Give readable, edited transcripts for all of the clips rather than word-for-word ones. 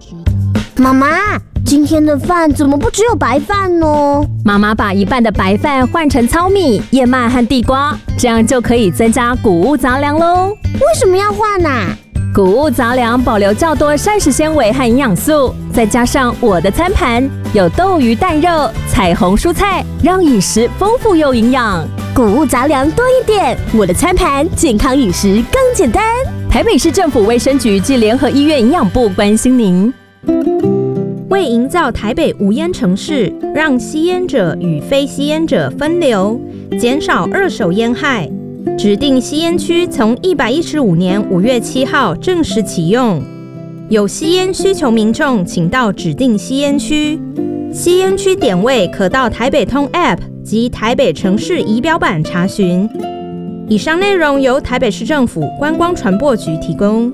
妈妈，今天的饭怎么不只有白饭呢？ 妈妈把一半的白饭换成糙米、燕麦和地瓜，这样就可以增加谷物杂粮喽。 为什么要换啊？ 谷物杂粮保留较多膳食纤维和营养素，再加上我的餐盘有豆鱼蛋肉、彩虹蔬菜，让饮食丰富又营养。 谷物杂粮多一点，我的餐盘健康饮食更简单。 台北市政府卫生局及联合医院营养部关心您。 为营造台北无烟城市，让吸烟者与非吸烟者分流，减少二手烟害，指定吸烟区从115年5月7号正式启用。有吸烟需求民众，请到指定吸烟区。吸烟区点位可到台北通 App 及台北城市仪表板查询。以上内容由台北市政府观光传播局提供。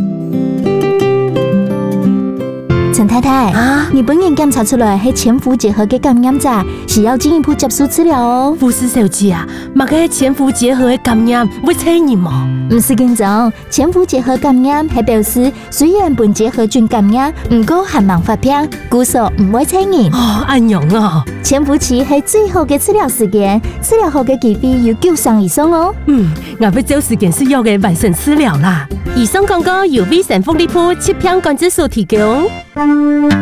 陈太太啊，你本人检查出来是潜伏结核的感染者，是要进一步接受治疗哦。 护士小姐啊，嘛个潜伏结核的感染会传染吗？ 不是紧张，潜伏结核感染係表示雖然本結核菌感染，唔過還冇發病，故所唔會傳染。 哦，安樣啊！ 潛伏期係最好嘅治療時間，治療後嘅機會有90%以上哦。 我要找時間需要嘅完成治療啦。以上廣告由威盛福利鋪7片關節數提供。